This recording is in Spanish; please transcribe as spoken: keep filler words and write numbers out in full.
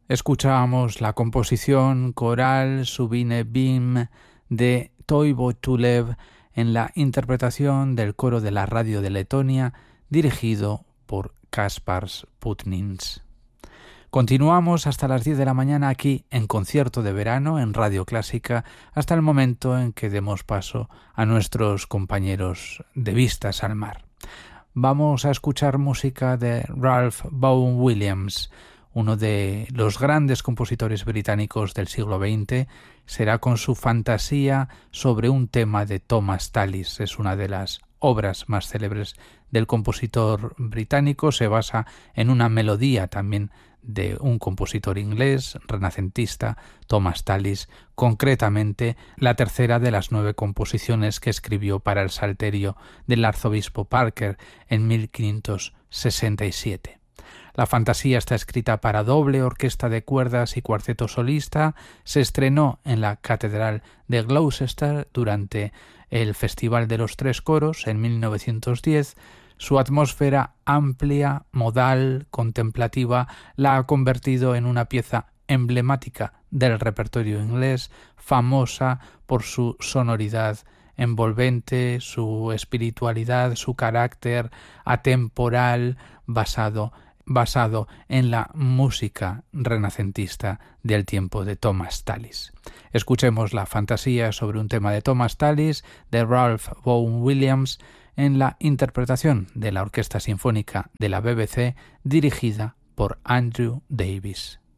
Escuchábamos la composición coral Subine Bim de Toivo Tulev en la interpretación del coro de la radio de Letonia dirigido por Kaspars Putnins. Continuamos hasta las diez de la mañana aquí en Concierto de Verano en Radio Clásica hasta el momento en que demos paso a nuestros compañeros de Vistas al Mar. Vamos a escuchar música de Ralph Vaughan Williams, uno de los grandes compositores británicos del siglo veinte. Será con su fantasía sobre un tema de Thomas Tallis. Es una de las obras más célebres del compositor británico. Se basa en una melodía también de un compositor inglés renacentista, Thomas Tallis, concretamente la tercera de las nueve composiciones que escribió para el Salterio del arzobispo Parker en mil quinientos sesenta y siete. La fantasía está escrita para doble, orquesta de cuerdas y cuarteto solista. Se estrenó en la Catedral de Gloucester durante el Festival de los Tres Coros en mil novecientos diez. Su atmósfera amplia, modal, contemplativa, la ha convertido en una pieza emblemática del repertorio inglés, famosa por su sonoridad envolvente, su espiritualidad, su carácter atemporal, basado basado en la música renacentista del tiempo de Thomas Tallis. Escuchemos la fantasía sobre un tema de Thomas Tallis de Ralph Vaughan Williams en la interpretación de la Orquesta Sinfónica de la B B C dirigida por Andrew Davis.